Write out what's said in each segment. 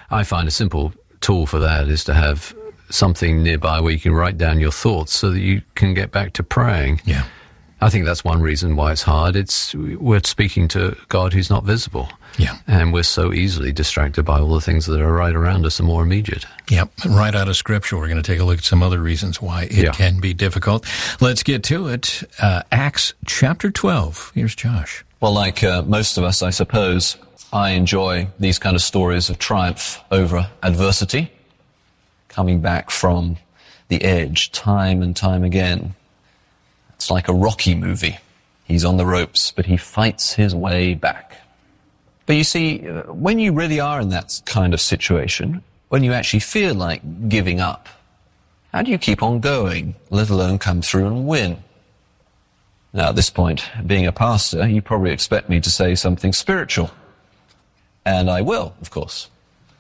I find a simple tool for that is to have something nearby where you can write down your thoughts so that you can get back to praying. Yeah. I think that's one reason why it's hard. We're speaking to God who's not visible. Yeah. And we're so easily distracted by all the things that are right around us and more immediate. Yep. Right out of Scripture, we're going to take a look at some other reasons why it can be difficult. Let's get to it. Acts chapter 12. Here's Josh. Well, like most of us, I suppose, I enjoy these kind of stories of triumph over adversity, coming back from the edge time and time again. It's like a Rocky movie. He's on the ropes, but he fights his way back. But you see, when you really are in that kind of situation, when you actually feel like giving up, how do you keep on going, let alone come through and win? Now, at this point, being a pastor, you probably expect me to say something spiritual. And I will, of course.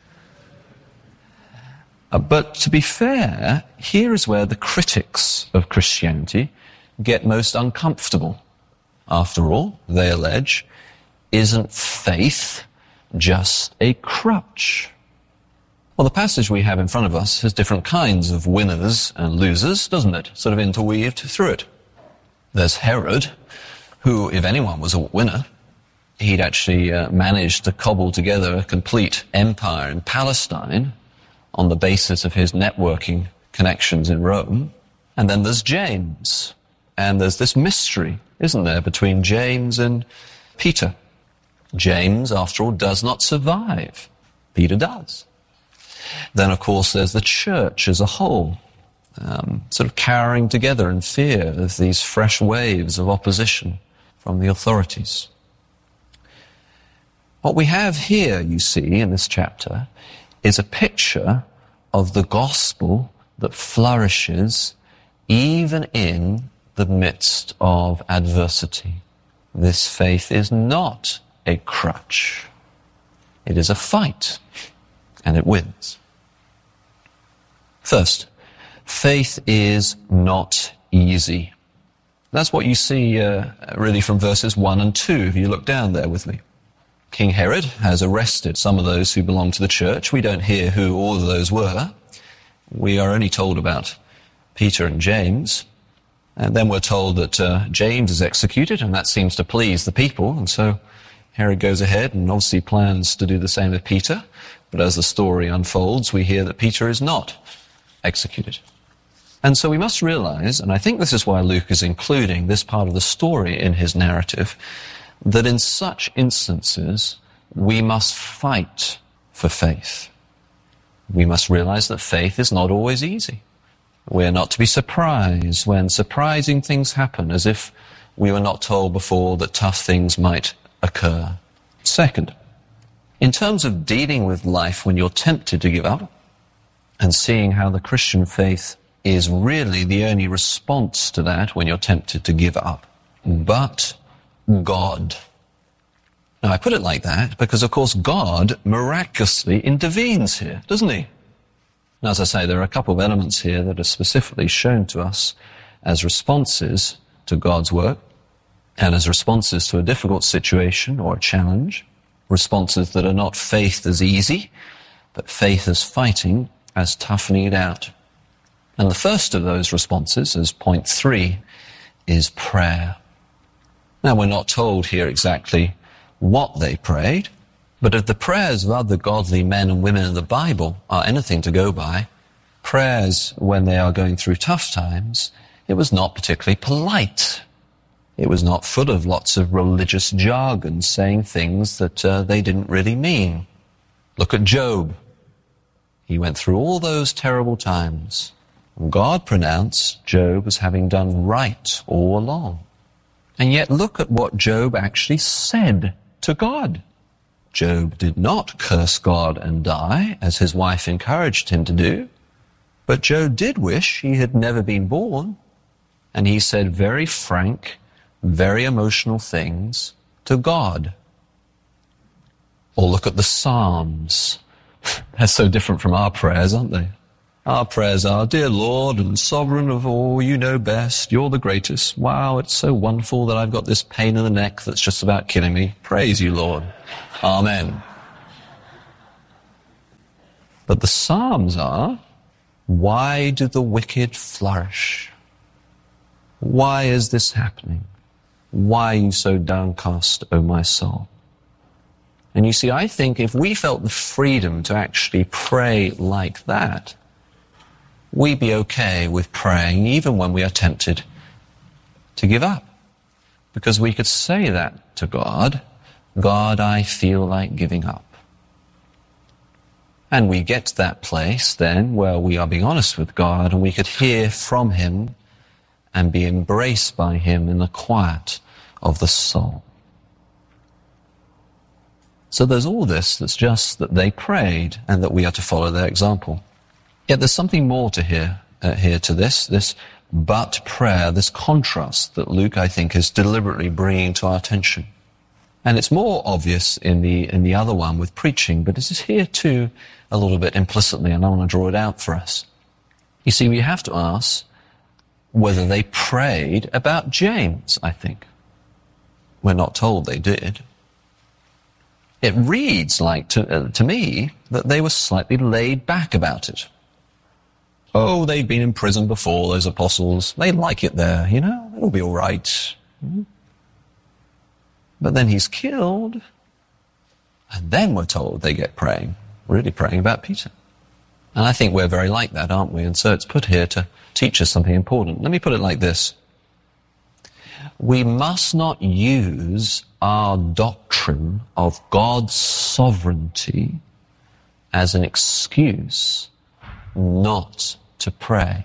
But to be fair, here is where the critics of Christianity get most uncomfortable. After all, they allege, isn't faith just a crutch? Well, the passage we have in front of us has different kinds of winners and losers, doesn't it? Sort of interweaved through it. There's Herod, who, if anyone was a winner, he'd actually managed to cobble together a complete empire in Palestine on the basis of his networking connections in Rome. And then there's James. And there's this mystery, isn't there, between James and Peter. James, after all, does not survive. Peter does. Then, of course, there's the church as a whole, sort of cowering together in fear of these fresh waves of opposition from the authorities. What we have here, you see, in this chapter, is a picture of the gospel that flourishes even in the midst of adversity. This faith is not a crutch. It is a fight, and it wins. First, faith is not easy. That's what you see really from verses 1 and 2, if you look down there with me. King Herod has arrested some of those who belong to the church. We don't hear who all of those were. We are only told about Peter and James. And then we're told that James is executed, and that seems to please the people. And so Herod goes ahead and obviously plans to do the same with Peter. But as the story unfolds, we hear that Peter is not executed. And so we must realize, and I think this is why Luke is including this part of the story in his narrative, that in such instances, we must fight for faith. We must realize that faith is not always easy. We're not to be surprised when surprising things happen, as if we were not told before that tough things might occur. Second, in terms of dealing with life when you're tempted to give up, and seeing how the Christian faith is really the only response to that when you're tempted to give up, but God. Now, I put it like that because, of course, God miraculously intervenes here, doesn't he? Now, as I say, there are a couple of elements here that are specifically shown to us as responses to God's work and as responses to a difficult situation or a challenge, responses that are not faith as easy, but faith as fighting, as toughening it out. And the first of those responses, as point 3, is prayer. Now, we're not told here exactly what they prayed, but if the prayers of other godly men and women in the Bible are anything to go by, prayers when they are going through tough times, it was not particularly polite. It was not full of lots of religious jargon saying things that they didn't really mean. Look at Job. He went through all those terrible times. And God pronounced Job as having done right all along. And yet look at what Job actually said to God. Job did not curse God and die, as his wife encouraged him to do. But Job did wish he had never been born. And he said very frank, very emotional things to God. Or look at the Psalms. They're so different from our prayers, aren't they? Our prayers are, Dear Lord and Sovereign of all, you know best, you're the greatest. Wow, it's so wonderful that I've got this pain in the neck that's just about killing me. Praise you, Lord. Amen. But the Psalms are, why do the wicked flourish? Why is this happening? Why are you so downcast, O my soul? And you see, I think if we felt the freedom to actually pray like that, we'd be okay with praying even when we are tempted to give up. Because we could say that to God, God, I feel like giving up. And we get to that place then where we are being honest with God and we could hear from him and be embraced by him in the quiet of the soul. So there's all this that's just that they prayed and that we are to follow their example. Yet there's something more to here to this but prayer, this contrast that Luke, I think, is deliberately bringing to our attention. And it's more obvious in the other one with preaching, but it is here too a little bit implicitly, and I want to draw it out for us. You see, we have to ask whether they prayed about James, I think. We're not told they did. It reads like, to me, that they were slightly laid back about it. Oh, they've been in prison before, those apostles. They like it there, you know. It'll be all right. But then he's killed. And then we're told they get praying, really praying about Peter. And I think we're very like that, aren't we? And so it's put here to teach us something important. Let me put it like this. We must not use our doctrine of God's sovereignty as an excuse not to pray.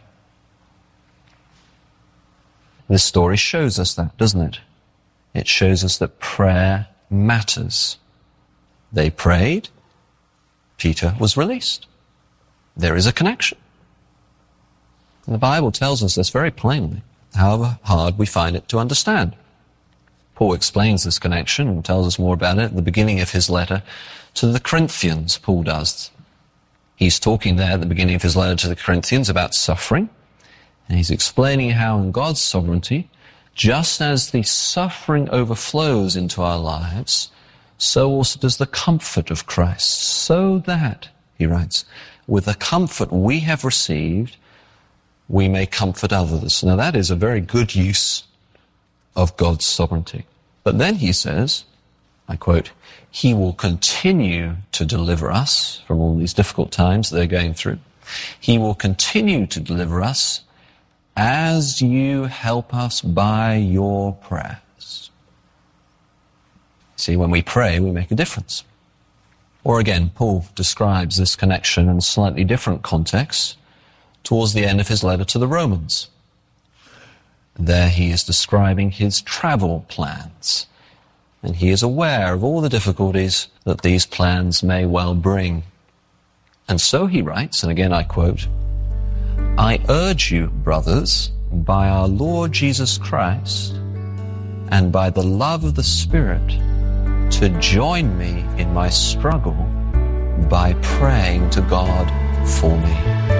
This story shows us that, doesn't it? It shows us that prayer matters. They prayed. Peter was released. There is a connection. And the Bible tells us this very plainly, however hard we find it to understand. Paul explains this connection and tells us more about it at the beginning of his letter to the Corinthians, Paul does. He's talking there at the beginning of his letter to the Corinthians about suffering, and he's explaining how in God's sovereignty, just as the suffering overflows into our lives, so also does the comfort of Christ, so that, he writes, with the comfort we have received, we may comfort others. Now that is a very good use of God's sovereignty. But then he says, I quote, he will continue to deliver us from all these difficult times they're going through. He will continue to deliver us as you help us by your prayers. See, when we pray, we make a difference. Or again, Paul describes this connection in a slightly different context towards the end of his letter to the Romans. There he is describing his travel plans, and he is aware of all the difficulties that these plans may well bring. And so he writes, and again I quote, I urge you, brothers, by our Lord Jesus Christ and by the love of the Spirit, to join me in my struggle by praying to God for me.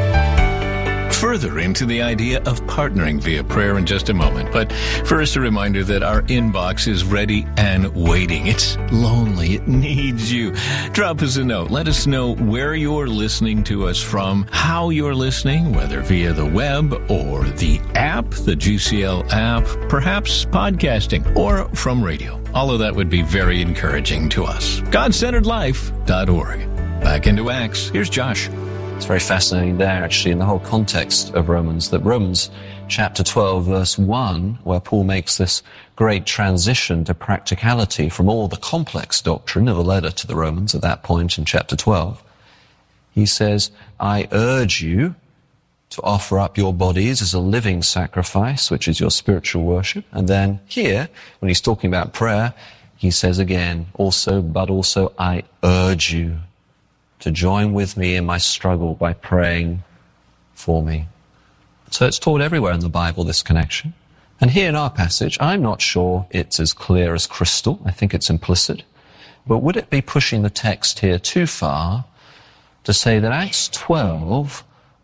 Further into the idea of partnering via prayer in just a moment. But first, a reminder that our inbox is ready and waiting. It's lonely. It needs you. Drop us a note. Let us know where you're listening to us from, how you're listening, whether via the web or the app, the GCL app, perhaps podcasting, or from radio. All of that would be very encouraging to us. GodCenteredLife.org. Back into Acts. Here's Josh. It's very fascinating there, actually, in the whole context of Romans, that Romans chapter 12, verse 1, where Paul makes this great transition to practicality from all the complex doctrine of the letter to the Romans at that point in chapter 12. He says, I urge you to offer up your bodies as a living sacrifice, which is your spiritual worship. And then here, when he's talking about prayer, he says again, but also I urge you to join with me in my struggle by praying for me. So it's taught everywhere in the Bible, this connection. And here in our passage, I'm not sure it's as clear as crystal. I think it's implicit. But would it be pushing the text here too far to say that Acts 12,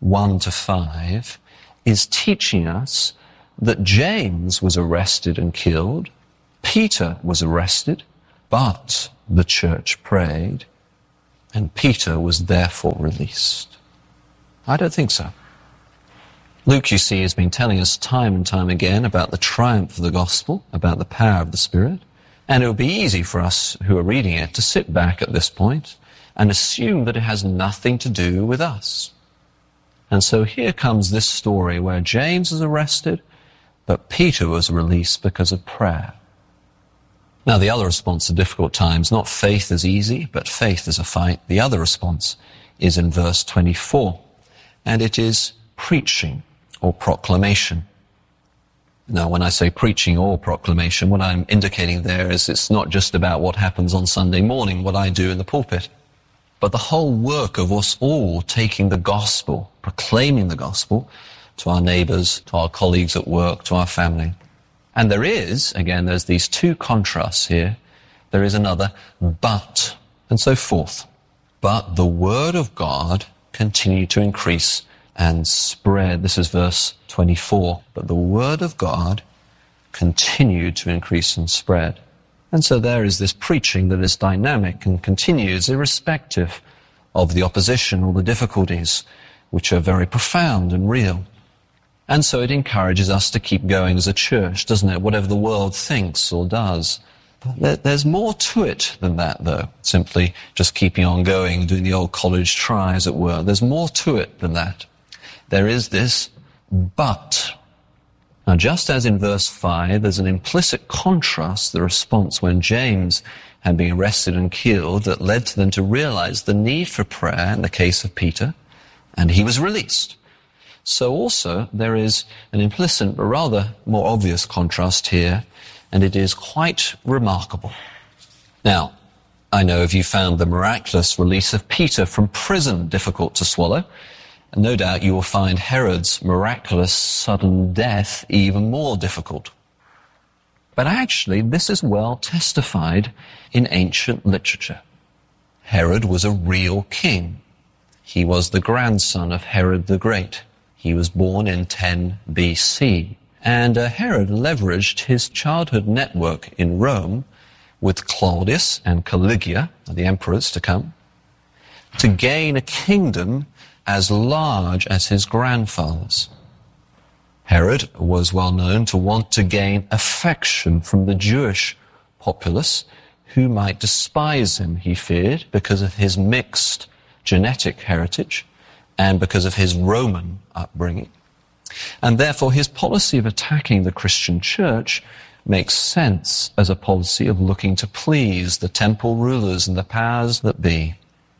1-5, is teaching us that James was arrested and killed, Peter was arrested, but the church prayed, and Peter was therefore released? I don't think so. Luke, you see, has been telling us time and time again about the triumph of the gospel, about the power of the Spirit, and it would be easy for us who are reading it to sit back at this point and assume that it has nothing to do with us. And so here comes this story where James is arrested, but Peter was released because of prayer. Now, the other response to difficult times, not faith is easy, but faith is a fight. The other response is in verse 24, and it is preaching or proclamation. Now, when I say preaching or proclamation, what I'm indicating there is it's not just about what happens on Sunday morning, what I do in the pulpit, but the whole work of us all taking the gospel, proclaiming the gospel to our neighbors, to our colleagues at work, to our family. And there is, again, there's these two contrasts here. There is another but, and so forth. But the word of God continued to increase and spread. This is verse 24. But the word of God continued to increase and spread. And so there is this preaching that is dynamic and continues irrespective of the opposition or the difficulties, which are very profound and real. And so it encourages us to keep going as a church, doesn't it? Whatever the world thinks or does. But there's more to it than that, though. Simply just keeping on going, doing the old college try, as it were. There's more to it than that. There is this but. Now, just as in verse 5, there's an implicit contrast, the response when James had been arrested and killed, that led to them to realize the need for prayer in the case of Peter, and he was released. So also there is an implicit but rather more obvious contrast here, and it is quite remarkable. Now, I know if you found the miraculous release of Peter from prison difficult to swallow, and no doubt you will find Herod's miraculous sudden death even more difficult. But actually, this is well testified in ancient literature. Herod was a real king. He was the grandson of Herod the Great. He was born in 10 BC. And Herod leveraged his childhood network in Rome with Claudius and Caligula, the emperors to come, to gain a kingdom as large as his grandfather's. Herod was well known to want to gain affection from the Jewish populace, who might despise him, he feared, because of his mixed genetic heritage and because of his Roman upbringing. And therefore his policy of attacking the Christian church makes sense as a policy of looking to please the temple rulers and the powers that be.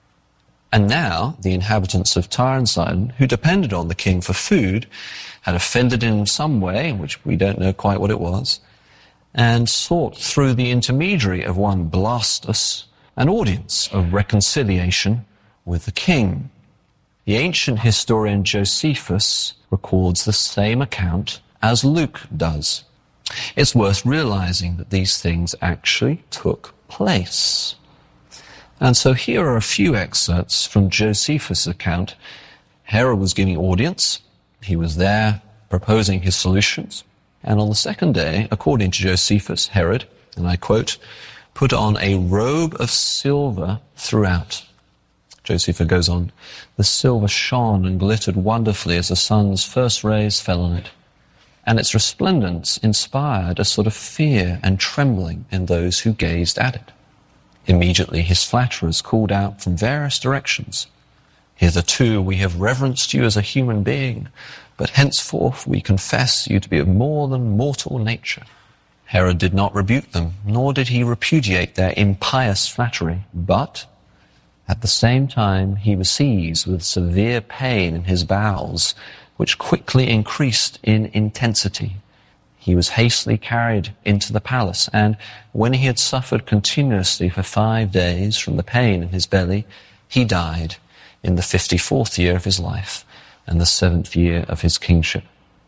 And now the inhabitants of Tyre and Sidon, who depended on the king for food, had offended in some way, which we don't know quite what it was, and sought through the intermediary of one Blastus an audience of reconciliation with the king. The ancient historian Josephus records the same account as Luke does. It's worth realizing that these things actually took place. And so here are a few excerpts from Josephus' account. Herod was giving audience. He was there proposing his solutions. And on the second day, according to Josephus, Herod, and I quote, put on a robe of silver throughout. Josephus goes on, the silver shone and glittered wonderfully as the sun's first rays fell on it. And its resplendence inspired a sort of fear and trembling in those who gazed at it. Immediately his flatterers called out from various directions, hitherto we have reverenced you as a human being, but henceforth we confess you to be of more than mortal nature. Herod did not rebuke them, nor did he repudiate their impious flattery, but at the same time he was seized with severe pain in his bowels, which quickly increased in intensity. He was hastily carried into the palace, and when he had suffered continuously for 5 days from the pain in his belly, he died in the 54th year of his life and the 7th year of his kingship.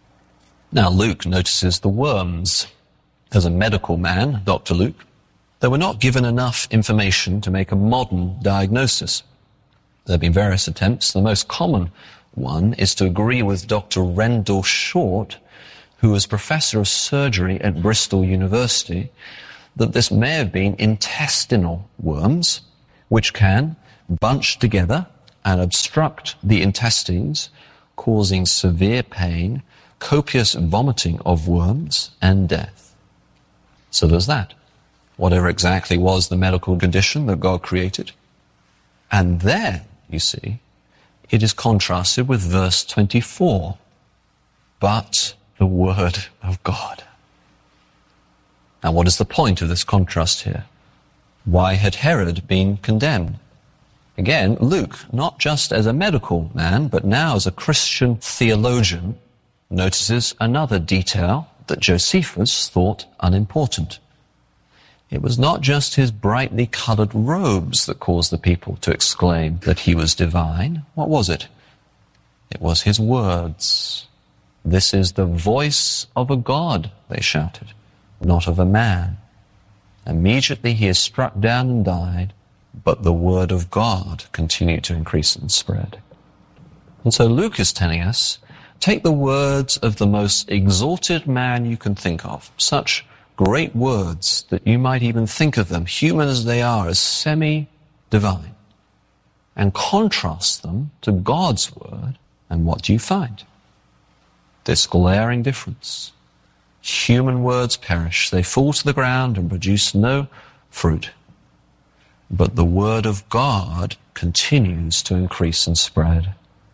Now Luke notices the worms. As a medical man, Dr. Luke, they were not given enough information to make a modern diagnosis. There have been various attempts. The most common one is to agree with Dr. Rendell Short, who was professor of surgery at Bristol University, that this may have been intestinal worms, which can, bunch together and obstruct the intestines, causing severe pain, copious vomiting of worms, and death. So there's that. Whatever exactly was the medical condition that God created. And then, you see, it is contrasted with verse 24. But the word of God. Now, what is the point of this contrast here? Why had Herod been condemned? Again, Luke, not just as a medical man, but now as a Christian theologian, notices another detail that Josephus thought unimportant. It was not just his brightly colored robes that caused the people to exclaim that he was divine. What was it? It was his words. This is the voice of a God, they shouted, not of a man. Immediately he is struck down and died, but the word of God continued to increase and spread. And so Luke is telling us, take the words of the most exalted man you can think of, such great words that you might even think of them, human as they are, as semi-divine, and contrast them to God's word, and what do you find? This glaring difference. Human words perish. They fall to the ground and produce no fruit. But the word of God continues to increase and spread.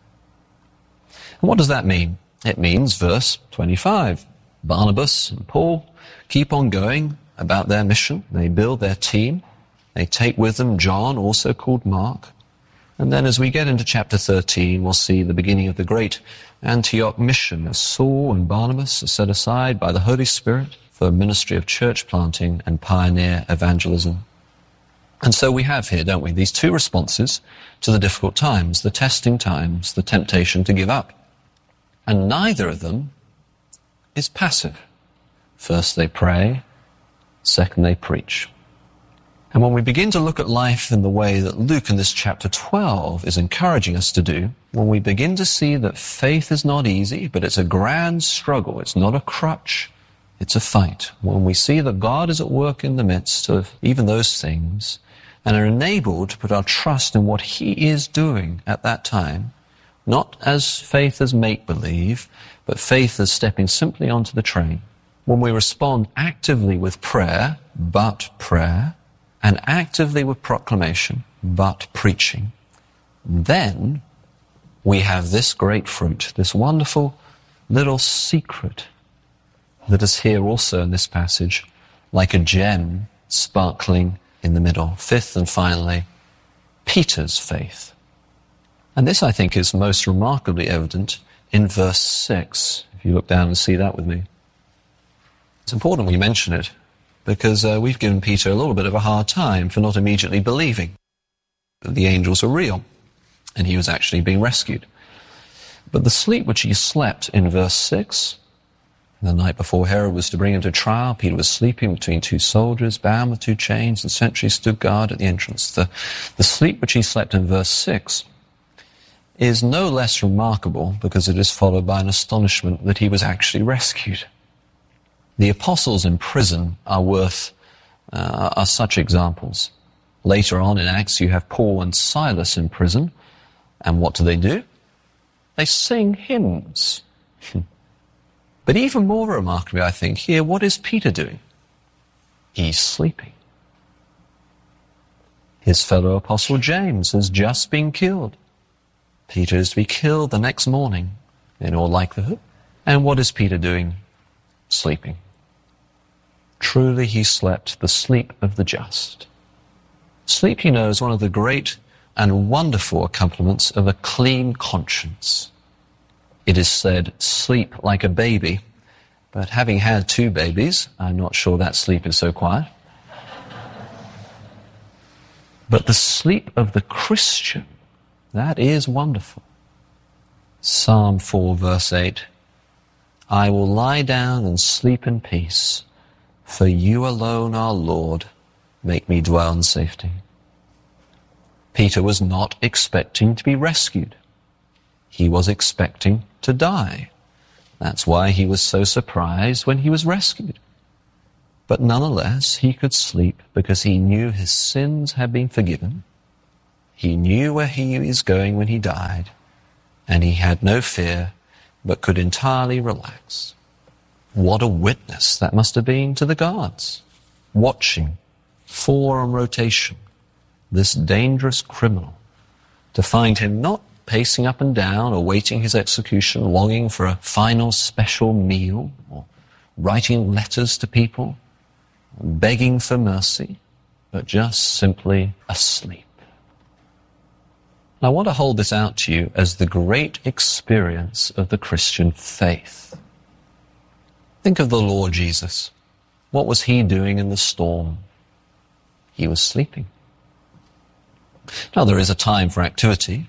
And what does that mean? It means, verse 25, Barnabas and Paul keep on going about their mission. They build their team. They take with them John, also called Mark. And then as we get into chapter 13, we'll see the beginning of the great Antioch mission as Saul and Barnabas are set aside by the Holy Spirit for a ministry of church planting and pioneer evangelism. And so we have here, don't we, these two responses to the difficult times, the testing times, the temptation to give up. And neither of them is passive. First they pray, second they preach. And when we begin to look at life in the way that Luke in this chapter 12 is encouraging us to do, when we begin to see that faith is not easy, but it's a grand struggle, it's not a crutch, it's a fight. When we see that God is at work in the midst of even those things, and are enabled to put our trust in what He is doing at that time, not as faith as make-believe, but faith as stepping simply onto the train. When we respond actively with prayer, but prayer, and actively with proclamation, but preaching, then we have this great fruit, this wonderful little secret that is here also in this passage, like a gem sparkling in the middle. Fifth and finally, Peter's faith. And this, I think, is most remarkably evident in verse 6. If you look down and see that with me. It's important we mention it, because we've given Peter a little bit of a hard time for not immediately believing that the angels are real, and he was actually being rescued. But the sleep which he slept in verse 6, the night before Herod was to bring him to trial, Peter was sleeping between two soldiers, bound with two chains, and sentries stood guard at the entrance. The sleep which he slept in verse 6 is no less remarkable because it is followed by an astonishment that he was actually rescued. The apostles in prison are such examples. Later on in Acts, you have Paul and Silas in prison. And what do? They sing hymns. But even more remarkably, I think, here, what is Peter doing? He's sleeping. His fellow apostle James has just been killed. Peter is to be killed the next morning, in all likelihood. And what is Peter doing? Sleeping. Truly he slept the sleep of the just. Sleep, you know, is one of the great and wonderful accompaniments of a clean conscience. It is said, sleep like a baby, but having had 2 babies, I'm not sure that sleep is so quiet. But the sleep of the Christian, that is wonderful. Psalm 4, verse 8, I will lie down and sleep in peace, for you alone, our Lord, make me dwell in safety. Peter was not expecting to be rescued. He was expecting to die. That's why he was so surprised when he was rescued. But nonetheless, he could sleep because he knew his sins had been forgiven. He knew where he was going when he died, and he had no fear, but could entirely relax. What a witness that must have been to the guards, watching, 4 on rotation, this dangerous criminal, to find him not pacing up and down, awaiting his execution, longing for a final special meal, or writing letters to people, begging for mercy, but just simply asleep. I want to hold this out to you as the great experience of the Christian faith. Think of the Lord Jesus. What was he doing in the storm? He was sleeping. Now, there is a time for activity.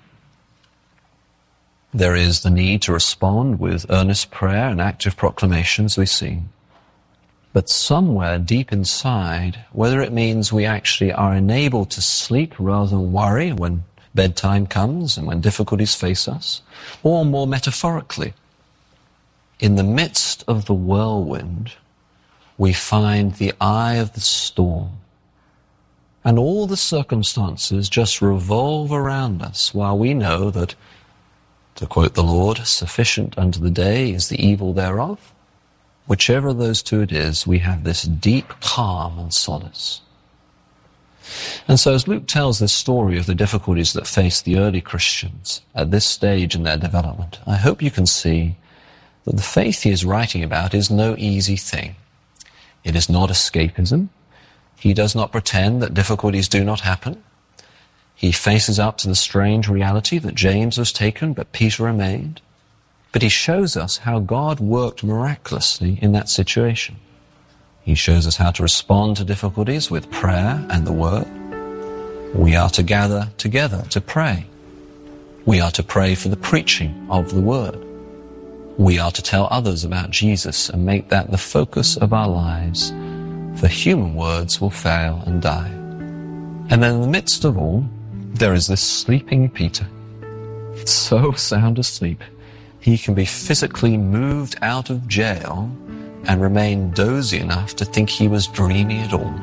There is the need to respond with earnest prayer and active proclamations, we see. But somewhere deep inside, whether it means we actually are enabled to sleep rather than worry when bedtime comes and when difficulties face us, or more metaphorically, in the midst of the whirlwind, we find the eye of the storm, and all the circumstances just revolve around us while we know that, to quote the Lord, sufficient unto the day is the evil thereof. Whichever of those two it is, we have this deep calm and solace. And so as Luke tells this story of the difficulties that faced the early Christians at this stage in their development, I hope you can see that the faith he is writing about is no easy thing. It is not escapism. He does not pretend that difficulties do not happen. He faces up to the strange reality that James was taken, but Peter remained. But he shows us how God worked miraculously in that situation. He shows us how to respond to difficulties with prayer and the Word. We are to gather together to pray. We are to pray for the preaching of the Word. We are to tell others about Jesus and make that the focus of our lives, for human words will fail and die. And then in the midst of all, there is this sleeping Peter, so sound asleep, he can be physically moved out of jail and remain dozy enough to think he was dreaming it all.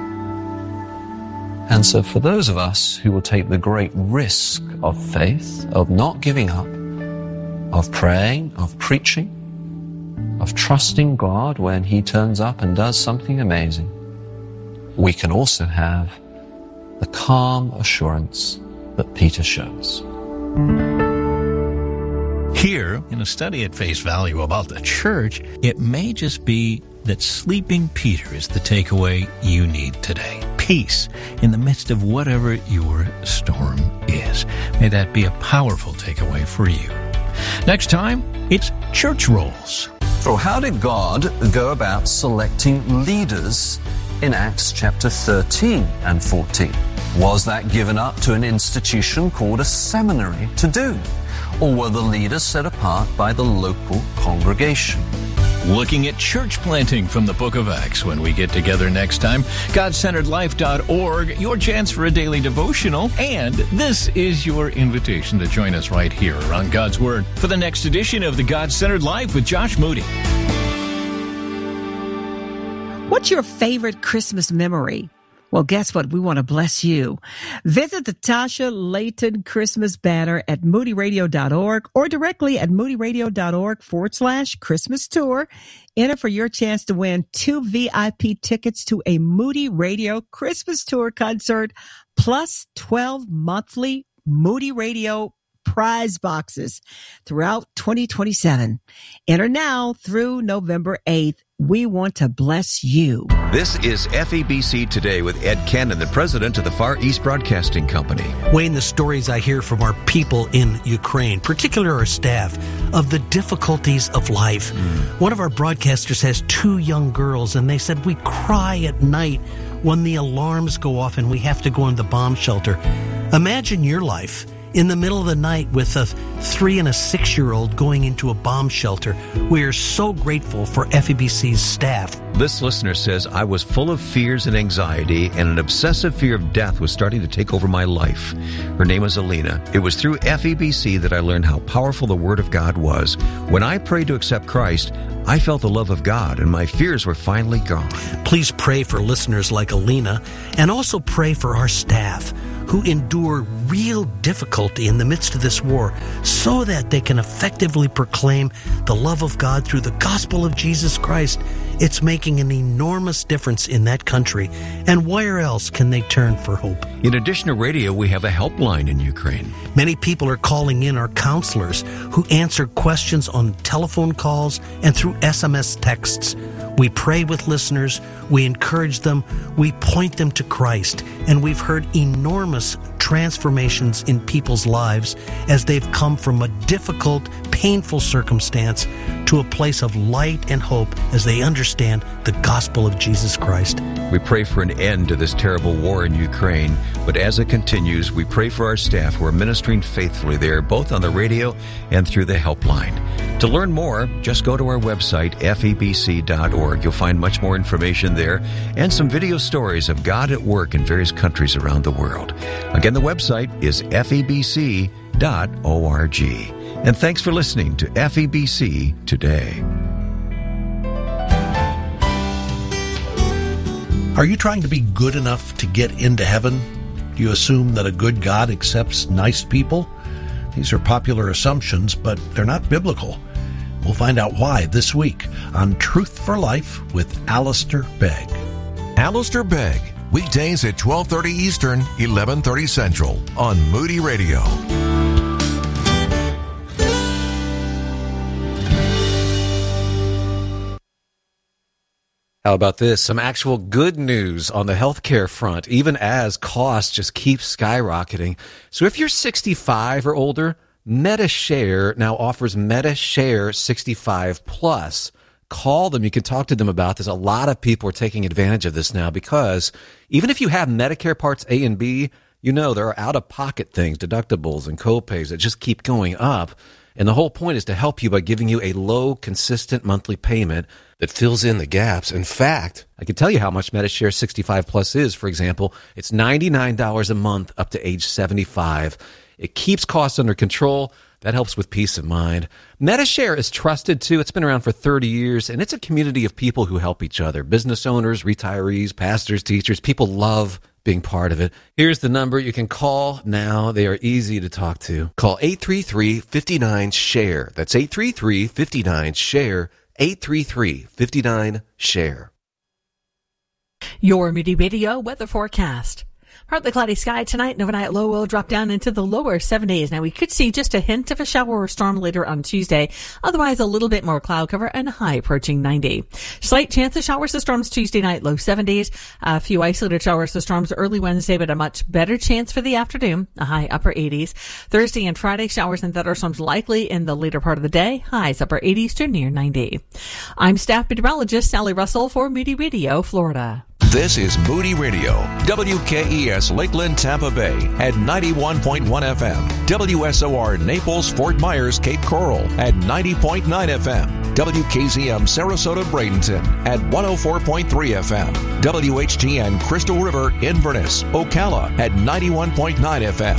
And so for those of us who will take the great risk of faith, of not giving up, of praying, of preaching, of trusting God when he turns up and does something amazing, we can also have the calm assurance that Peter shows. Here, in a study at face value about the church, it may just be that sleeping Peter is the takeaway you need today. Peace in the midst of whatever your storm is. May that be a powerful takeaway for you. Next time, it's church roles. So how did God go about selecting leaders in Acts chapter 13 and 14? Was that given up to an institution called a seminary to do? Or were the leaders set apart by the local congregation? Looking at church planting from the book of Acts when we get together next time. GodCenteredLife.org, your chance for a daily devotional. And this is your invitation to join us right here on God's Word for the next edition of the God-Centered Life with Josh Moody. What's your favorite Christmas memory? Well, guess what? We want to bless you. Visit the Tasha Layton Christmas banner at moodyradio.org or directly at moodyradio.org/Christmas tour. Enter for your chance to win 2 VIP tickets to a Moody Radio Christmas tour concert plus 12 monthly Moody Radio prize boxes throughout 2027. Enter now through November 8th. We want to bless you. This is FEBC Today with Ed Cannon, the president of the Far East Broadcasting Company. Wayne, the stories I hear from our people in Ukraine, particularly our staff, of the difficulties of life. One of our broadcasters has 2 young girls, and they said, we cry at night when the alarms go off and we have to go into the bomb shelter. Imagine your life in the middle of the night with a 3 and a 6-year-old going into a bomb shelter. We are so grateful for FEBC's staff. This listener says, I was full of fears and anxiety, and an obsessive fear of death was starting to take over my life. Her name is Alina. It was through FEBC that I learned how powerful the Word of God was. When I prayed to accept Christ, I felt the love of God, and my fears were finally gone. Please pray for listeners like Alina, and also pray for our staff, who endure real difficulty in the midst of this war so that they can effectively proclaim the love of God through the gospel of Jesus Christ. It's making an enormous difference in that country. And where else can they turn for hope? In addition to radio, we have a helpline in Ukraine. Many people are calling in our counselors who answer questions on telephone calls and through SMS texts. We pray with listeners, we encourage them, we point them to Christ, and we've heard enormous transformations in people's lives as they've come from a difficult, painful circumstance to a place of light and hope as they understand the gospel of Jesus Christ. We pray for an end to this terrible war in Ukraine, but as it continues, we pray for our staff who are ministering faithfully there, both on the radio and through the helpline. To learn more, just go to our website, febc.org. You'll find much more information there and some video stories of God at work in various countries around the world. Again, the website is febc.org. And thanks for listening to FEBC Today. Are you trying to be good enough to get into heaven? Do you assume that a good God accepts nice people? These are popular assumptions, but they're not biblical. We'll find out why this week on Truth for Life with Alistair Begg. Alistair Begg, weekdays at 12:30 Eastern, 11:30 Central on Moody Radio. How about this? Some actual good news on the healthcare front, even as costs just keep skyrocketing. So if you're 65 or older, MediShare now offers MediShare 65 Plus. Call them. You can talk to them about this. A lot of people are taking advantage of this now because even if you have Medicare Parts A and B, you know there are out-of-pocket things, deductibles and copays that just keep going up. And the whole point is to help you by giving you a low, consistent monthly payment that fills in the gaps. In fact, I can tell you how much MediShare 65 Plus is. For example, it's $99 a month up to age 75. It keeps costs under control. That helps with peace of mind. MediShare is trusted, too. It's been around for 30 years, and it's a community of people who help each other. Business owners, retirees, pastors, teachers. People love being part of it. Here's the number you can call now. They are easy to talk to. Call 833-59-SHARE. That's 833-59-SHARE. 833-59-SHARE. Your Moody Radio weather forecast. Partly cloudy sky tonight, and overnight low will drop down into the lower 70s. Now, we could see just a hint of a shower or storm later on Tuesday. Otherwise, a little bit more cloud cover and a high approaching 90. Slight chance of showers or storms Tuesday night, low 70s. A few isolated showers or storms early Wednesday, but a much better chance for the afternoon, a high upper 80s. Thursday and Friday, showers and thunderstorms likely in the later part of the day, highs upper 80s to near 90. I'm staff meteorologist Sally Russell for Moody Radio, Florida. This is Moody Radio, WKES Lakeland, Tampa Bay at 91.1 FM, WSOR Naples, Fort Myers, Cape Coral at 90.9 FM, WKZM Sarasota, Bradenton at 104.3 FM, WHGN Crystal River, Inverness, Ocala at 91.9 FM,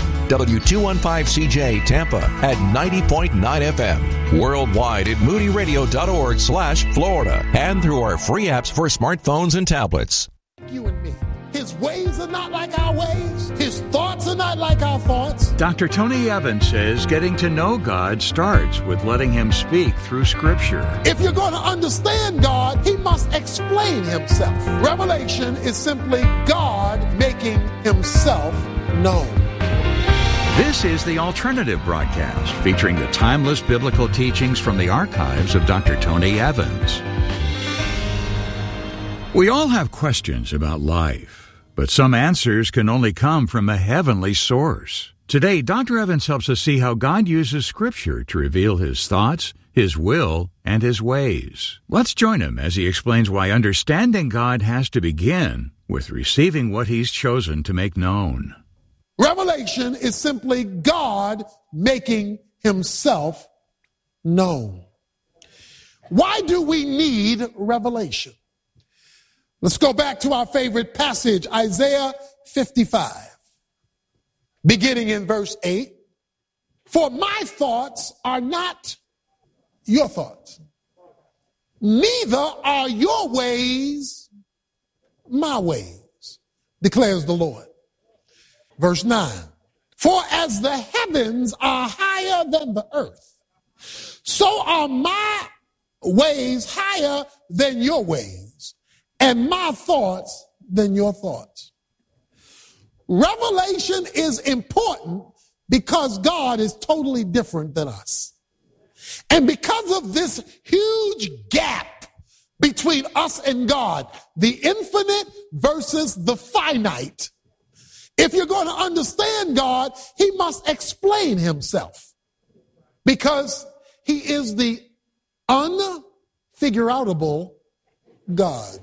W215CJ Tampa at 90.9 FM, worldwide at moodyradio.org/Florida, and through our free apps for smartphones and tablets. You and me. His ways are not like our ways. His thoughts are not like our thoughts. Dr. Tony Evans says getting to know God starts with letting Him speak through Scripture. If you're going to understand God, He must explain Himself. Revelation is simply God making Himself known. This is the Alternative Broadcast, featuring the timeless biblical teachings from the archives of Dr. Tony Evans. We all have questions about life, but some answers can only come from a heavenly source. Today, Dr. Evans helps us see how God uses Scripture to reveal His thoughts, His will, and His ways. Let's join him as he explains why understanding God has to begin with receiving what He's chosen to make known. Revelation is simply God making Himself known. Why do we need revelation? Let's go back to our favorite passage, Isaiah 55, beginning in verse 8. For my thoughts are not your thoughts, neither are your ways my ways, declares the Lord. Verse 9. For as the heavens are higher than the earth, so are my ways higher than your ways, and my thoughts than your thoughts. Revelation is important because God is totally different than us. And because of this huge gap between us and God, the infinite versus the finite, if you're going to understand God, he must explain himself because he is the unfigure-outable God.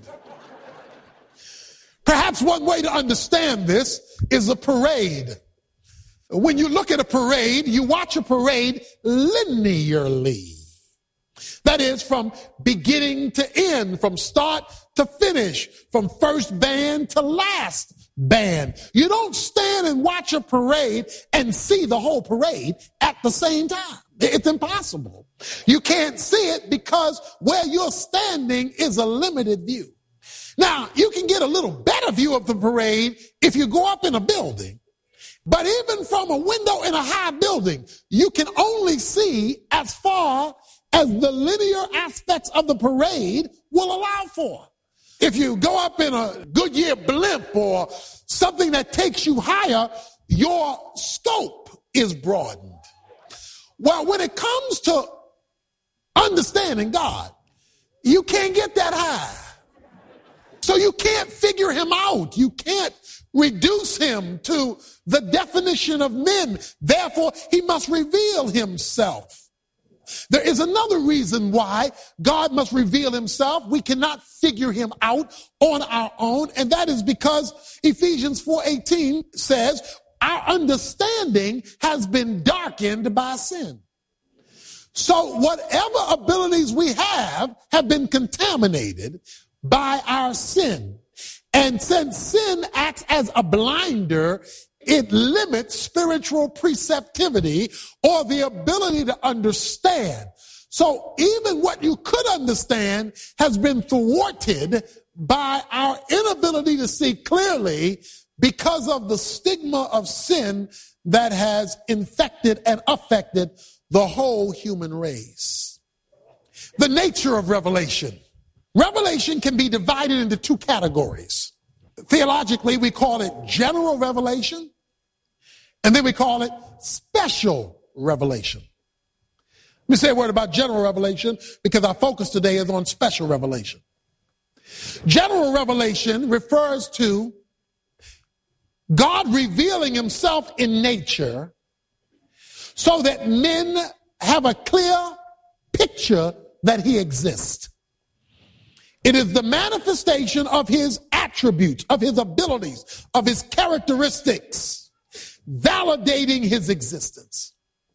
Perhaps one way to understand this is a parade. When you look at a parade, you watch a parade linearly. That is, from beginning to end, from start to finish, from first band to last band. You don't stand and watch a parade and see the whole parade at the same time. It's impossible. You can't see it because where you're standing is a limited view. Now, you can get a little better view of the parade if you go up in a building. But even from a window in a high building, you can only see as far as the linear aspects of the parade will allow for. If you go up in a Goodyear blimp or something that takes you higher, your scope is broadened. Well, when it comes to understanding God, you can't get that high. So you can't figure him out. You can't reduce him to the definition of men. Therefore, he must reveal himself. There is another reason why God must reveal himself. We cannot figure him out on our own, and that is because Ephesians 4:18 says, our understanding has been darkened by sin. So whatever abilities we have been contaminated by our sin. And since sin acts as a blinder, it limits spiritual perceptivity or the ability to understand. So even what you could understand has been thwarted by our inability to see clearly because of the stigma of sin that has infected and affected the whole human race. The nature of revelation. Revelation can be divided into two categories. Theologically, we call it general revelation, and then we call it special revelation. Let me say a word about general revelation because our focus today is on special revelation. General revelation refers to God revealing himself in nature so that men have a clear picture that he exists. It is the manifestation of his attributes, of his abilities, of his characteristics, validating his existence.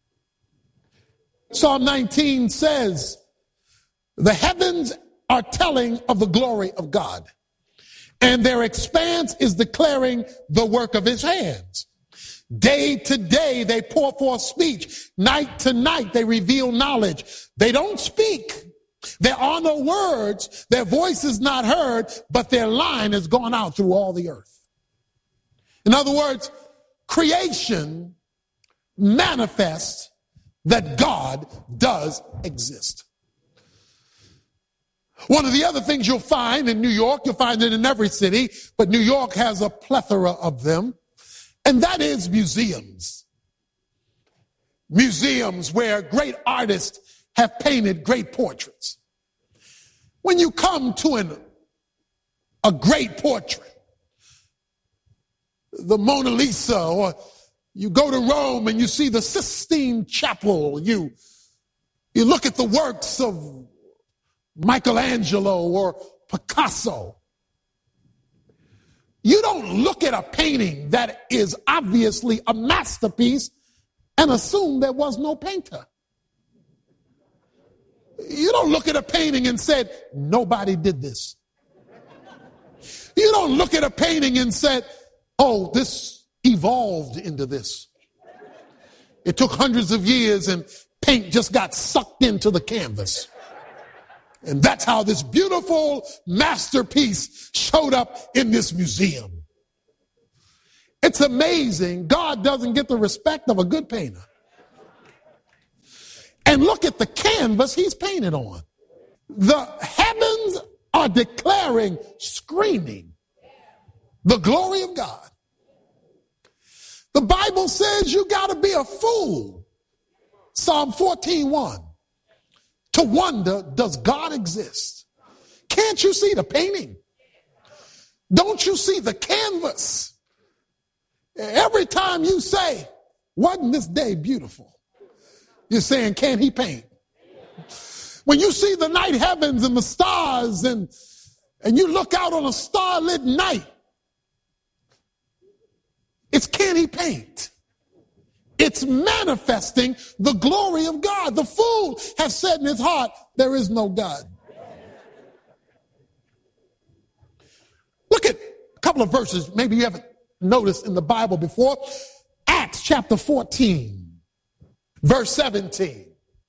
Psalm 19 says, the heavens are telling of the glory of God, and their expanse is declaring the work of his hands. Day to day they pour forth speech. Night to night they reveal knowledge. They don't speak. There are no words. Their voice is not heard, but their line has gone out through all the earth. In other words, creation manifests that God does exist. One of the other things you'll find in New York, you'll find it in every city, but New York has a plethora of them, and that is museums. Museums where great artists have painted great portraits. When you come to a great portrait, the Mona Lisa, or you go to Rome and you see the Sistine Chapel, you look at the works of Michelangelo or Picasso. You don't look at a painting that is obviously a masterpiece and assume there was no painter. You don't look at a painting and said, nobody did this. You don't look at a painting and said, oh, this evolved into this. It took hundreds of years and paint just got sucked into the canvas. And that's how this beautiful masterpiece showed up in this museum. It's amazing God doesn't get the respect of a good painter. And look at the canvas he's painted on. The heavens are declaring, screaming, the glory of God. The Bible says you got to be a fool, Psalm 14:1, to wonder, does God exist? Can't you see the painting? Don't you see the canvas? Every time you say, wasn't this day beautiful? You're saying, can he paint? When you see the night heavens and the stars and you look out on a starlit night, it's can he paint? It's manifesting the glory of God. The fool has said in his heart, there is no God. Look at a couple of verses maybe you haven't noticed in the Bible before. Acts chapter 14, verse 17.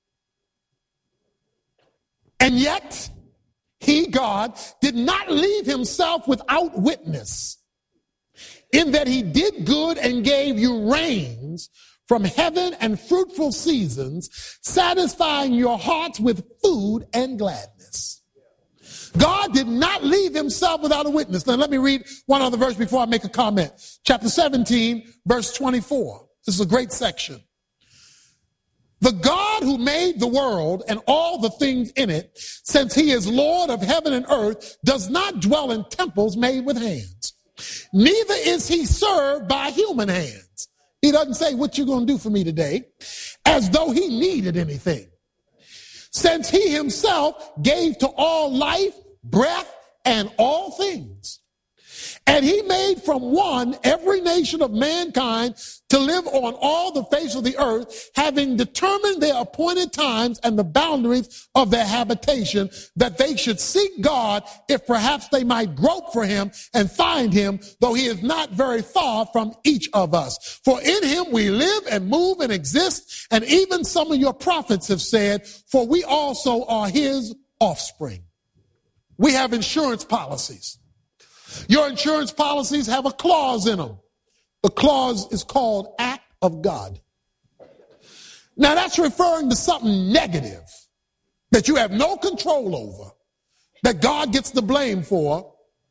And yet, he, God, did not leave himself without witness, in that he did good and gave you rains from heaven and fruitful seasons, satisfying your hearts with food and gladness. God did not leave himself without a witness. Now let me read one other verse before I make a comment. Chapter 17, verse 24. This is a great section. The God who made the world and all the things in it, since he is Lord of heaven and earth, does not dwell in temples made with hands. Neither is he served by human hands. He doesn't say, what you going to do for me today, as though he needed anything. Since he himself gave to all life, breath, and all things. And he made from one every nation of mankind to live on all the face of the earth, having determined their appointed times and the boundaries of their habitation, that they should seek God, if perhaps they might grope for him and find him, though he is not very far from each of us. For in him we live and move and exist, and even some of your prophets have said, for we also are his offspring. We have insurance policies. Your insurance policies have a clause in them. The clause is called act of God. Now that's referring to something negative that you have no control over, that God gets the blame for,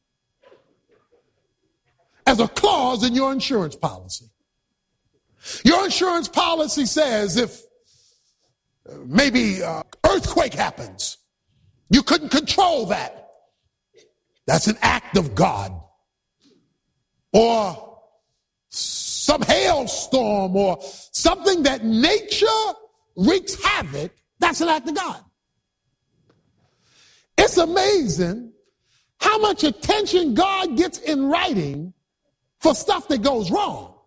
as a clause in your insurance policy. Your insurance policy says if maybe earthquake happens, you couldn't control that. That's an act of God. Or some hailstorm or something that nature wreaks havoc, that's an act of God. It's amazing how much attention God gets in writing for stuff that goes wrong.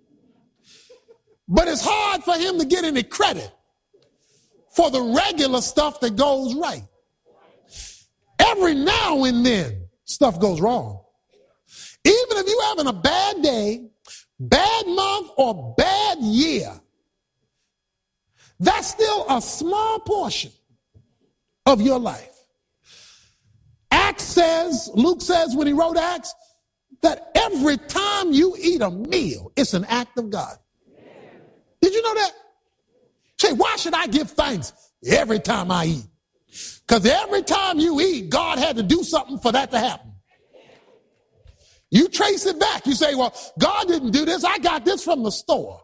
But it's hard for him to get any credit for the regular stuff that goes right. Every now and then, stuff goes wrong. Even if you're having a bad day, bad month, or bad year, that's still a small portion of your life. Luke says when he wrote Acts, that every time you eat a meal, it's an act of God. Did you know that? Say, why should I give thanks every time I eat? Because every time you eat, God had to do something for that to happen. You trace it back. You say, well, God didn't do this. I got this from the store.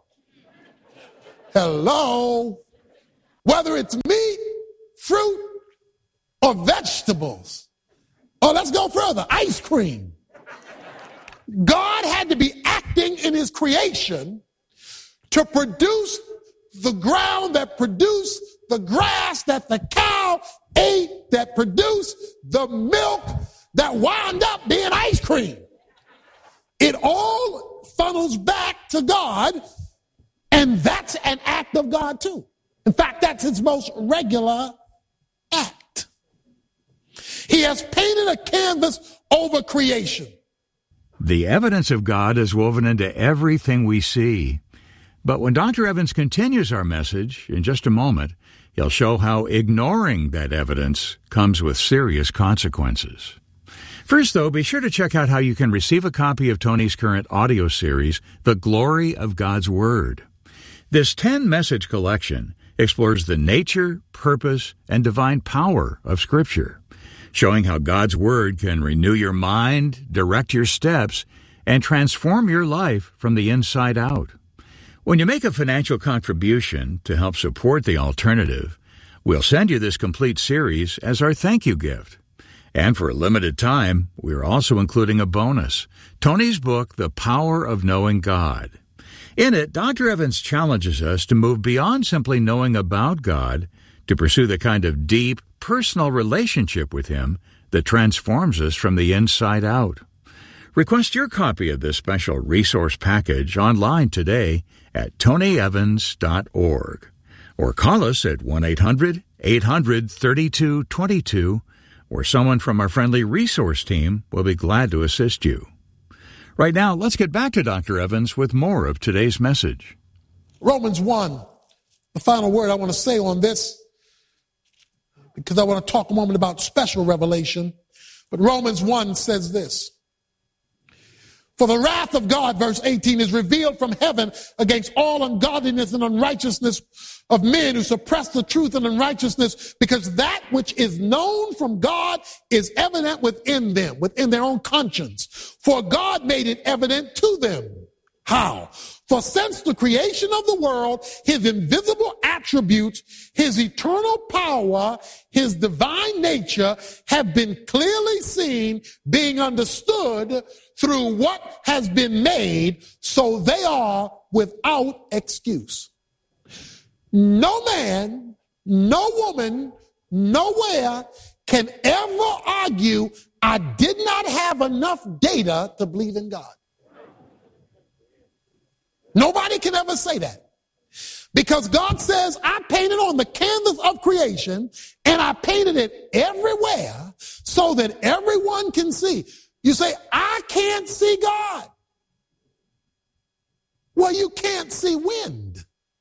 Hello. Whether it's meat, fruit, or vegetables. Or let's go further, ice cream. God had to be acting in his creation to produce the ground that produced the grass that the cow ate, that produced the milk that wound up being ice cream. It all funnels back to God, and that's an act of God too. In fact, that's his most regular act. He has painted a canvas over creation. The evidence of God is woven into everything we see. But when Dr. Evans continues our message in just a moment, he'll show how ignoring that evidence comes with serious consequences. First, though, be sure to check out how you can receive a copy of Tony's current audio series, The Glory of God's Word. This 10-message collection explores the nature, purpose, and divine power of Scripture, showing how God's Word can renew your mind, direct your steps, and transform your life from the inside out. When you make a financial contribution to help support The Alternative, we'll send you this complete series as our thank you gift. And for a limited time, we're also including a bonus, Tony's book, The Power of Knowing God. In it, Dr. Evans challenges us to move beyond simply knowing about God to pursue the kind of deep, personal relationship with Him that transforms us from the inside out. Request your copy of this special resource package online today at tonyevans.org or call us at 1-800-800-3222, where someone from our friendly resource team will be glad to assist you. Right now, let's get back to Dr. Evans with more of today's message. Romans 1, the final word I want to say on this, because I want to talk a moment about special revelation. But Romans 1 says this: for the wrath of God, verse 18, is revealed from heaven against all ungodliness and unrighteousness of men who suppress the truth and unrighteousness, because that which is known from God is evident within them, within their own conscience. For God made it evident to them. How? For since the creation of the world, His invisible attributes, His eternal power, His divine nature have been clearly seen, being understood through what has been made, so they are without excuse. No man, no woman, nowhere can ever argue, I did not have enough data to believe in God. Nobody can ever say that. Because God says, I painted on the canvas of creation, and I painted it everywhere so that everyone can see. You say, I can't see God. Well, you can't see wind,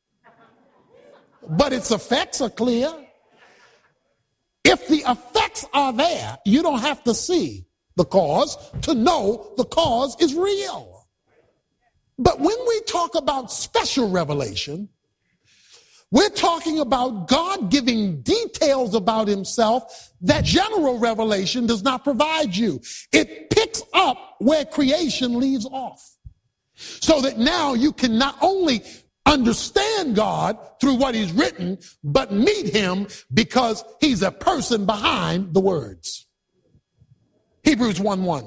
but its effects are clear. If the effects are there, you don't have to see the cause to know the cause is real. But when we talk about special revelation, we're talking about God giving details about Himself that general revelation does not provide you. It picks up where creation leaves off, so that now you can not only understand God through what He's written, but meet Him because He's a person behind the words. Hebrews 1:1.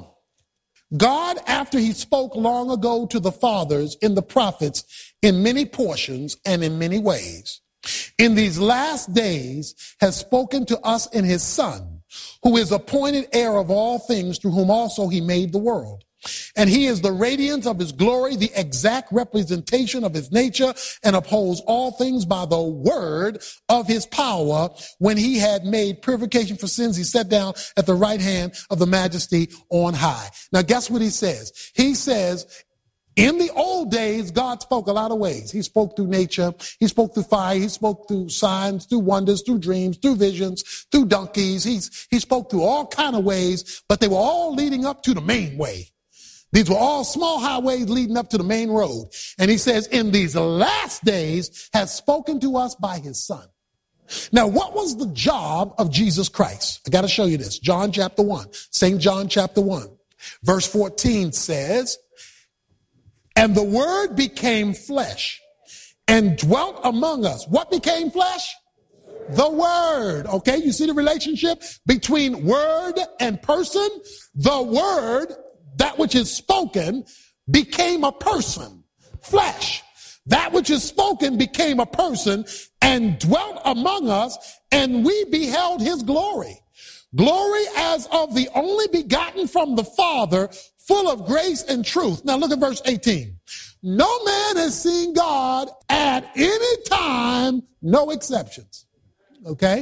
God, after He spoke long ago to the fathers in the prophets in many portions and in many ways, in these last days has spoken to us in His Son, who is appointed heir of all things, through whom also He made the world. And He is the radiance of His glory, the exact representation of His nature, and upholds all things by the word of His power. When He had made purification for sins, He sat down at the right hand of the Majesty on high. Now, guess what He says? He says, in the old days, God spoke a lot of ways. He spoke through nature. He spoke through fire. He spoke through signs, through wonders, through dreams, through visions, through donkeys. He spoke through all kind of ways, but they were all leading up to the main way. These were all small highways leading up to the main road. And He says, in these last days has spoken to us by His Son. Now, what was the job of Jesus Christ? I got to show you this. John chapter 1, St. John chapter 1, verse 14 says, and the Word became flesh and dwelt among us. What became flesh? The Word. Okay, you see the relationship between word and person? The Word, that which is spoken, became a person, flesh. That which is spoken became a person and dwelt among us, and we beheld His glory. Glory as of the only begotten from the Father, full of grace and truth. Now look at verse 18. No man has seen God at any time, no exceptions. Okay?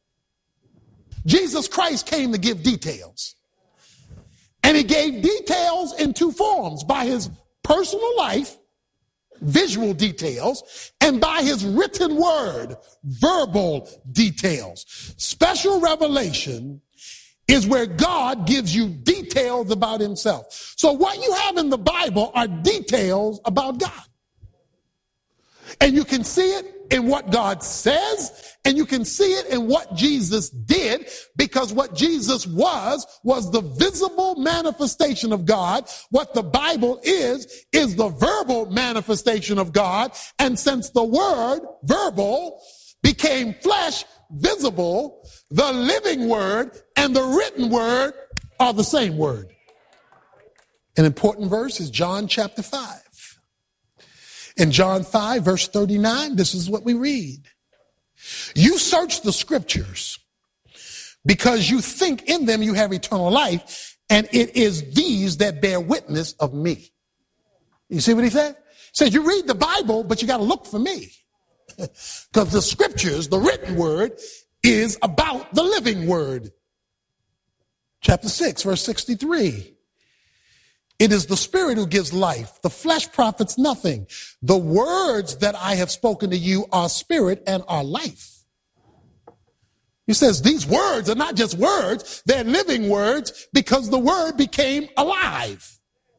Jesus Christ came to give details. And He gave details in two forms: by His personal life, visual details, and by His written word, verbal details. Special revelation is where God gives you details about himself. So what you have in the Bible are details about God. And you can see it in what God says, and you can see it in what Jesus did, because what Jesus was the visible manifestation of God. What the Bible is the verbal manifestation of God. And since the word, verbal, became flesh, visible, the living word and the written word are the same word. An important verse is John chapter 5. In John 5, verse 39, this is what we read. You search the scriptures because you think in them you have eternal life, and it is these that bear witness of me. You see what he said? He said, you read the Bible, but you got to look for me. Because the scriptures, the written word, is about the living word. Chapter 6, verse 63. It is the Spirit who gives life. The flesh profits nothing. The words that I have spoken to you are spirit and are life. He says these words are not just words, they're living words because the word became alive.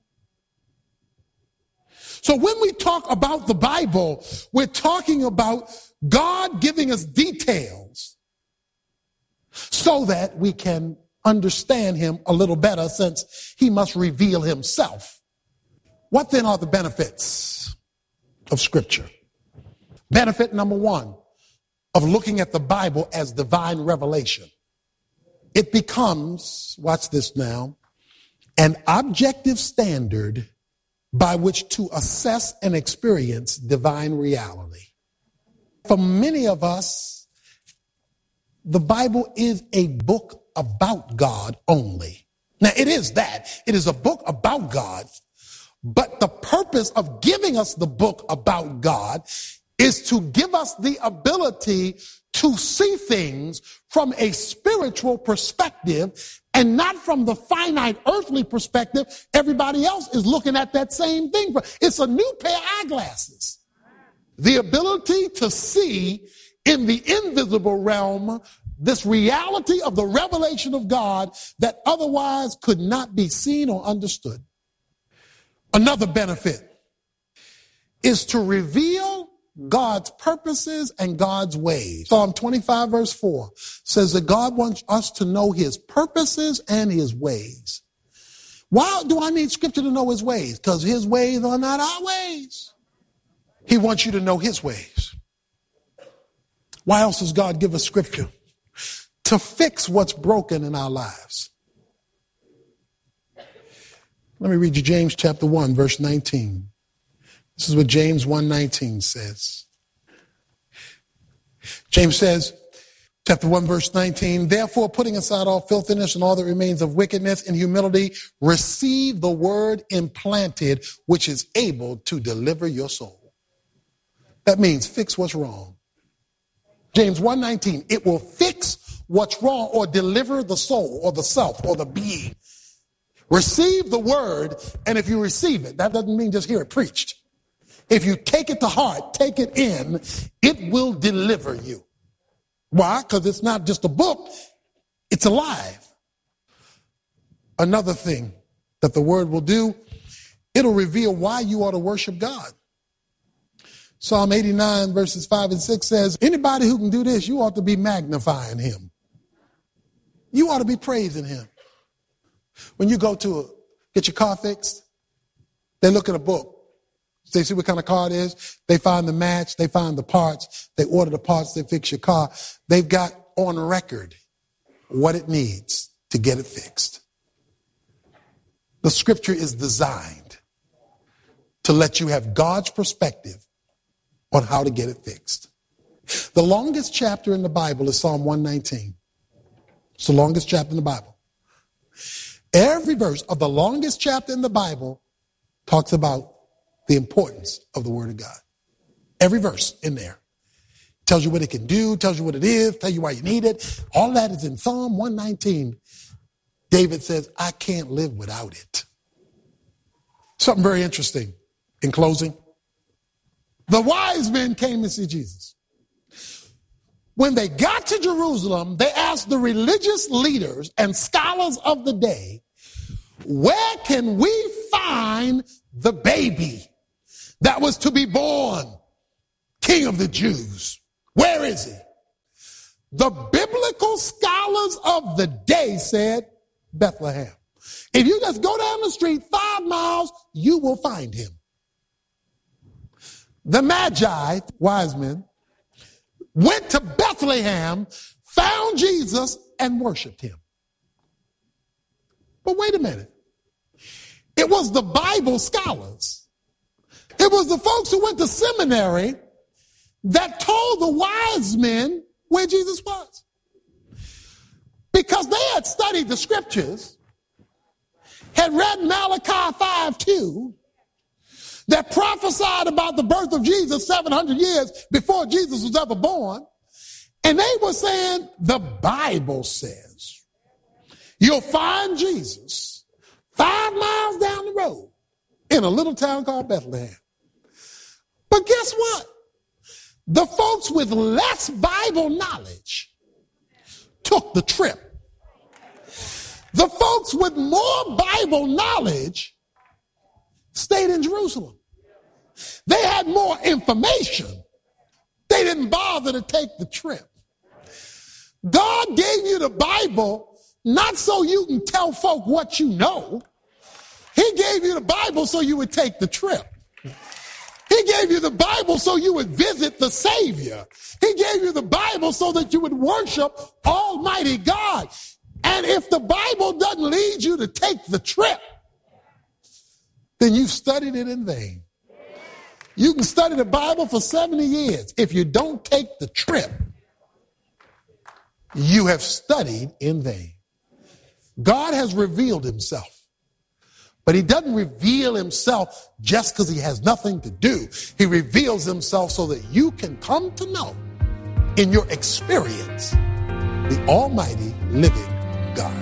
So when we talk about the Bible, we're talking about God giving us details so that we can understand him a little better, since he must reveal himself. What then are the benefits of Scripture? Benefit number one of looking at the Bible as divine revelation. It becomes, watch this now, an objective standard by which to assess and experience divine reality. For many of us, the Bible is a book about God only. Now, it is that. It is a book about God, but the purpose of giving us the book about God is to give us the ability to see things from a spiritual perspective and not from the finite earthly perspective. Everybody else is looking at that same thing. It's a new pair of eyeglasses. The ability to see in the invisible realm this reality of the revelation of God that otherwise could not be seen or understood. Another benefit is to reveal God's purposes and God's ways. Psalm 25 verse 4 says that God wants us to know his purposes and his ways. Why do I need scripture to know his ways? Because his ways are not our ways. He wants you to know his ways. Why else does God give us scripture? To fix what's broken in our lives. Let me read you James chapter 1, verse 19. This is what James 1:19 says. James says, chapter 1, verse 19, therefore, putting aside all filthiness and all that remains of wickedness in humility, receive the word implanted, which is able to deliver your soul. That means fix what's wrong. James 1:19, it will fix what's wrong or deliver the soul or the self or the being. Receive the word, and if you receive it, that doesn't mean just hear it preached. If you take it to heart, take it in, it will deliver you. Why? Because it's not just a book, it's alive. Another thing that the word will do, it'll reveal why you ought to worship God. Psalm 89 verses 5 and 6 says, anybody who can do this, you ought to be magnifying him. You ought to be praising him. When you go to get your car fixed, they look at a book. They see what kind of car it is. They find the match. They find the parts. They order the parts. They fix your car. They've got on record what it needs to get it fixed. The scripture is designed to let you have God's perspective on how to get it fixed. The longest chapter in the Bible is Psalm 119. It's the longest chapter in the Bible. Every verse of the longest chapter in the Bible talks about the importance of the Word of God. Every verse in there tells you what it can do, tells you what it is, tells you why you need it. All that is in Psalm 119. David says, I can't live without it. Something very interesting in closing. The wise men came to see Jesus. when they got to Jerusalem, they asked the religious leaders and scholars of the day, where can we find the baby that was to be born, King of the Jews? Where is he? The biblical scholars of the day said, Bethlehem. If you just go down the street 5 miles, you will find him. The Magi, wise men, went to Bethlehem, found Jesus, and worshiped him. But wait a minute. It was the Bible scholars. It was the folks who went to seminary that told the wise men where Jesus was. Because they had studied the scriptures, had read Malachi 5:2, that prophesied about the birth of Jesus 700 years before Jesus was ever born. And they were saying, the Bible says, you'll find Jesus 5 miles down the road in a little town called Bethlehem. But guess what? The folks with less Bible knowledge took the trip. The folks with more Bible knowledge stayed in Jerusalem. They had more information. They didn't bother to take the trip. God gave you the Bible not so you can tell folk what you know. He gave you the Bible so you would take the trip. He gave you the Bible so you would visit the Savior. He gave you the Bible so that you would worship Almighty God. And if the Bible doesn't lead you to take the trip, then you've studied it in vain. You can study the Bible for 70 years. If you don't take the trip, you have studied in vain. God has revealed himself. But he doesn't reveal himself just because he has nothing to do. He reveals himself so that you can come to know in your experience the almighty living God.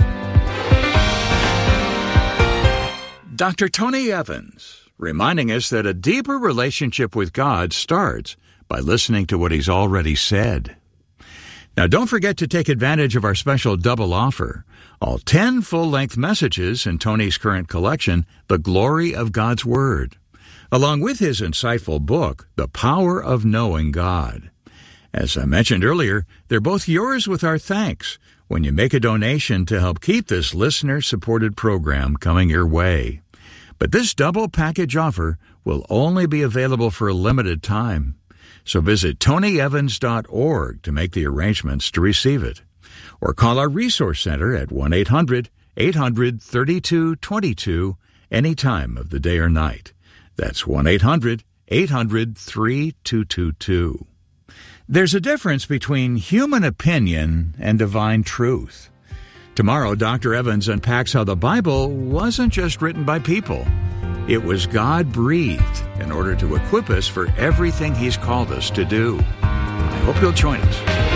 Dr. Tony Evans, reminding us that a deeper relationship with God starts by listening to what he's already said. Now, don't forget to take advantage of our special double offer. All 10 full-length messages in Tony's current collection, The Glory of God's Word, along with his insightful book, The Power of Knowing God. As I mentioned earlier, they're both yours with our thanks when you make a donation to help keep this listener-supported program coming your way. But this double package offer will only be available for a limited time. So visit tonyevans.org to make the arrangements to receive it. Or call our Resource Center at 1-800-800-3222 any time of the day or night. That's 1-800-800-3222. There's a difference between human opinion and divine truth. Tomorrow, Dr. Evans unpacks how the Bible wasn't just written by people. It was God-breathed in order to equip us for everything he's called us to do. I hope you'll join us.